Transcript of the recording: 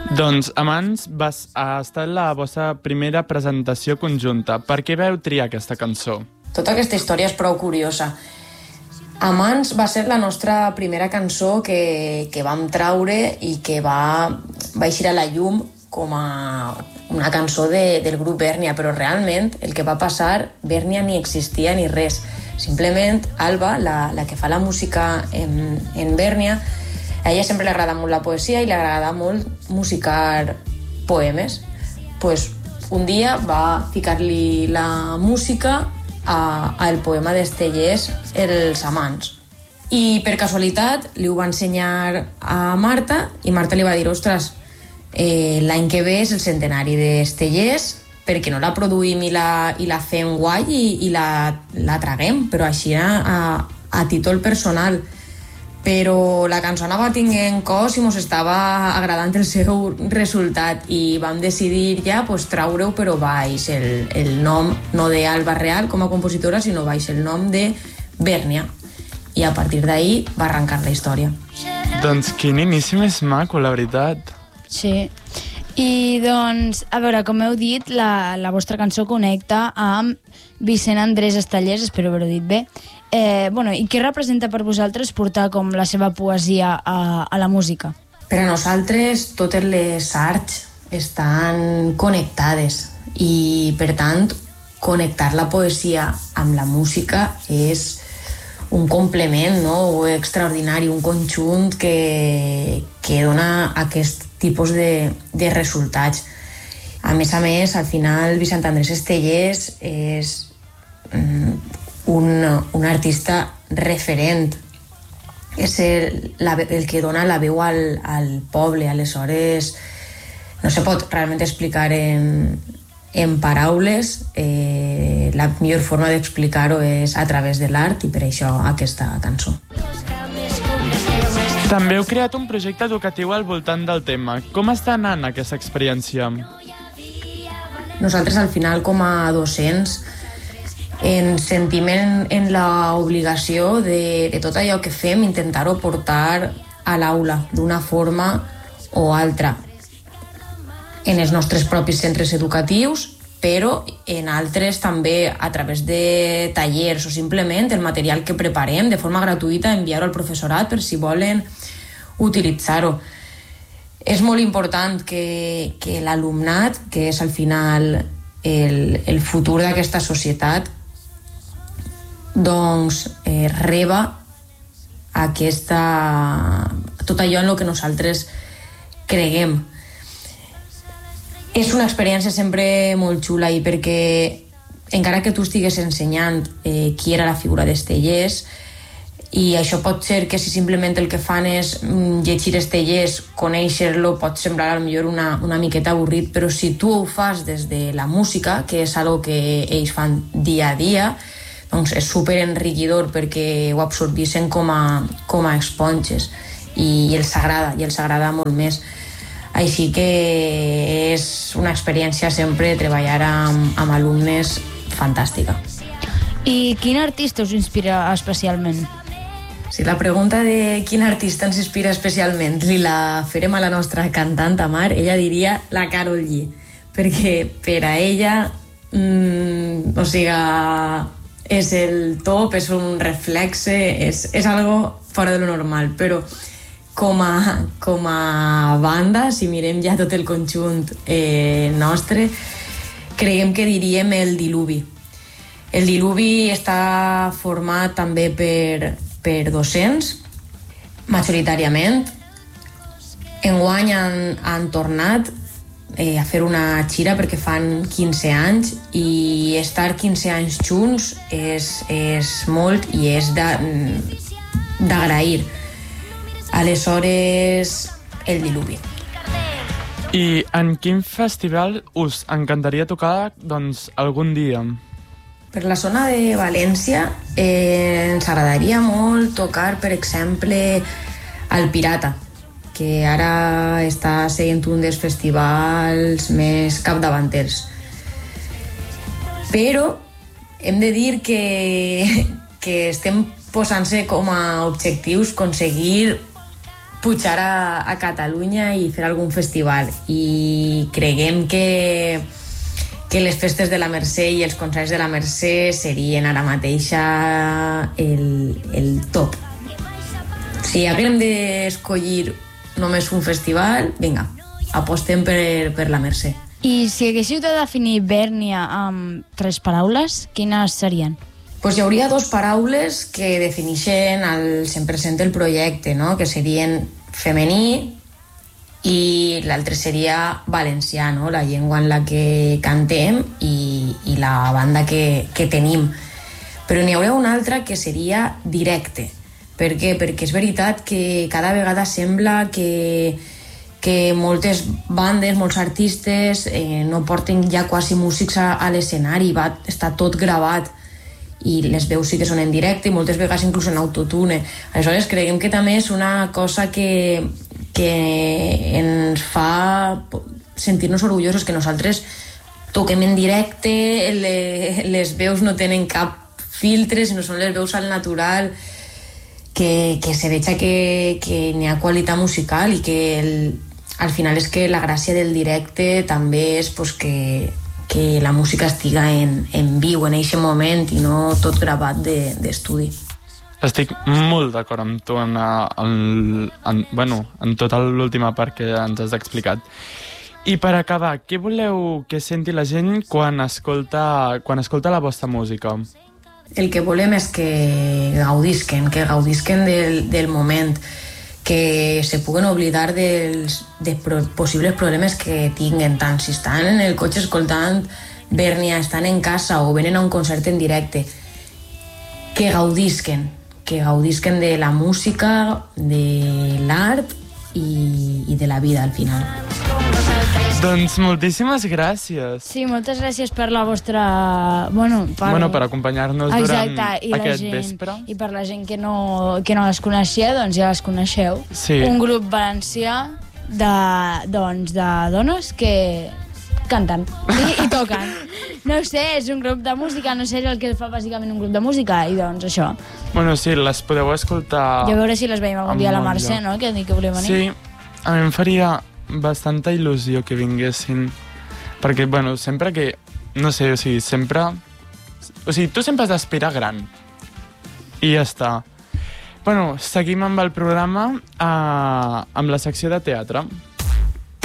Doncs Amants ha estat la vostra primera presentació conjunta. Per què vau triar aquesta cançó? Tota aquesta història és prou curiosa. Amants va ser la nostra primera cançó que vam traure i que va eixir a la llum com a una cançó del grup Bèrnia, però realment el que va passar, Bèrnia ni existia ni res. Simplement Alba, la que fa la música en Bèrnia, a ella sempre li agrada molt la poesia i li agrada molt musicar poemes. Pues un dia va ficar-li la música al poema d'Estellés, Els amants. I per casualitat li ho va ensenyar a Marta i Marta li va dir: ostres, l'any que ve és el centenari d'Estellés, perquè no la produïm i la fem guai i la traguem, però així a títol personal. Però la cançó anava tinguent cos i mos estava agradant el seu resultat i vam decidir ja traure-ho, però baix el nom, no d'Alba Real com a compositora, sinó baix el nom de Bèrnia. I a partir d'ahir va arrencar la història. Doncs quin inici més maco, la veritat. Sí. I doncs, a veure, com heu dit, la vostra cançó connecta amb Vicent Andrés Estellés, espero haver-ho dit bé. I què representa per vosaltres portar com la seva poesia a la música? Per a nosaltres totes les arts estan connectades i, per tant, connectar la poesia amb la música és un complement, no? Extraordinari, un conjunt que dona aquest tipus de resultats. A més, al final, Vicent Andrés Estellés és un artista referent. És el que dona la veu al poble. Aleshores, no se pot realment explicar en paraules. La millor forma d'explicar-ho és a través de l'art i per això aquesta cançó. També heu creat un projecte educatiu al voltant del tema. Com està anant aquesta experiència? Nosaltres, al final, com a docents, ens sentim en l'obligació de tot allò que fem, intentar-ho portar a l'aula d'una forma o altra, en els nostres propis centres educatius, però en altres també a través de tallers o simplement el material que preparem de forma gratuïta, enviar-ho al professorat per si volen utilitzar-ho. És molt important que l'alumnat, que és al final el futur d'aquesta societat, doncs reba tot allò en el que nosaltres creguem. És una experiència sempre molt xula i perquè encara que tu estigues ensenyant qui era la figura d'Estellés, i això pot ser que si simplement el que fan és llegir Estellés, conèixer-lo, pot semblar potser una miqueta avorrit, però si tu ho fas des de la música, que és algo que ells fan dia a dia, doncs és superenriquidor perquè ho absorbissin com a esponges i els agrada molt més. Així que és una experiència sempre treballar amb alumnes fantàstica. I quin artista us inspira especialment? Si la pregunta de quin artista ens inspira especialment li la farem a la nostra cantant Mar, ella diria la Karol G, perquè per a ella és el top, és un reflexe, és algo fora de lo normal, però com a banda, si mirem ja tot el conjunt nostre, creiem que diríem el Diluvi. El Diluvi està format també per docents, majoritàriament. Enguany han tornat a fer una gira perquè fan 15 anys i estar 15 anys junts és molt i és d'agrair. Aleshores, el Diluvi. I en quin festival us encantaria tocar algun dia? Per la zona de València ens agradaria molt tocar, per exemple, al Pirata, que ara està sent un dels festivals més capdavanters. Però hem de dir que estem posant-se com a objectius aconseguir pujar a Catalunya i fer algun festival. I creguem que les festes de la Mercè i els concerts de la Mercè serien ara mateixa el top. Si haguem d'escollir només un festival, vinga, apostem per la Mercè. I si haguéssiu de definir Bèrnia amb 3 paraules, quines serien? Pues hi hauria 2 paraules que defineixen al 100% el projecte, no? Que serien femení i l'altre seria valencià, no? La llengua en la que cantem i la banda que tenim. Però n'hi hauria una altra que seria directe. Per què? Perquè és veritat que cada vegada sembla que moltes bandes, molts artistes no porten ja quasi músics a l'escenari, està tot gravat i les veus sí que són en directe i moltes vegades inclús en autotune. Aleshores creiem que també és una cosa que ens fa sentir-nos orgullosos, que nosaltres toquem en directe, les veus no tenen cap filtre, sinó són les veus al natural, que se veja que n'hi ha qualitat musical i que al final és que la gràcia del directe també és pues, que la música estiga en viu en aquest moment i no tot gravat d'estudi. Estic molt d'acord amb tu en tota l'última part que ens has explicat. I per acabar, què voleu que senti la gent quan escolta la vostra música? El que volem és que gaudisquen del moment, que se puguen oblidar dels possibles problemes que tinguen, tant si estan en el cotxe escoltant Bèrnia, estan en casa o venen a un concert en directe, que gaudisquen de la música, de l'art i de la vida al final. Doncs moltíssimes gràcies. Sí, moltes gràcies per la vostra... per acompanyar-nos durant aquest vespre. I per la gent que no les coneixia, doncs ja les coneixeu. Sí. Un grup valencià de dones que canten i toquen. No sé, és un grup de música, no sé el que fa bàsicament un grup de música, i doncs això. Bueno, sí, les podeu escoltar... I a veure si les veiem algun dia a la Mercè, no? Que volia venir. Sí, a mi em faria bastanta il·lusió que vinguessin, perquè, sempre que... No sé, sempre... tu sempre has d'aspirar gran. I ja està. Seguim amb el programa, amb la secció de teatre.